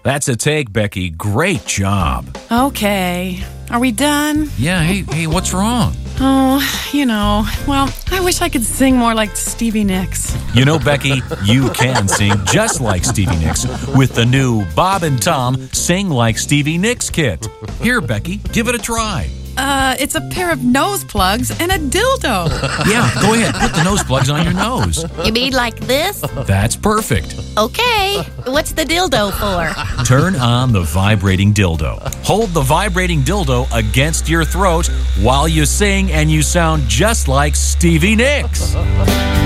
That's a take, Becky. Great job. Okay. Are we done? Yeah, hey, what's wrong? Oh, well, I wish I could sing more like Stevie Nicks. You know, Becky, you can sing just like Stevie Nicks with the new Bob and Tom Sing Like Stevie Nicks kit. Here, Becky, give it a try. It's a pair of nose plugs and a dildo. Yeah, go ahead. Put the nose plugs on your nose. You mean like this? That's perfect. Okay. What's the dildo for? Turn on the vibrating dildo. Hold the vibrating dildo against your throat while you sing, and you sound just like Stevie Nicks.